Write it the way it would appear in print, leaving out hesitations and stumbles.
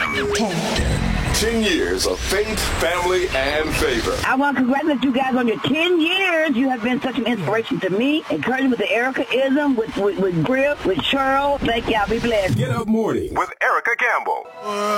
10 years of faith, family, and favor. I want to congratulate you guys on your 10 years. You have been such an inspiration to me. Encouraging with the Erica-ism, with Griff, with Cheryl. Thank y'all. Be blessed. Get Up Morning with Erica Campbell.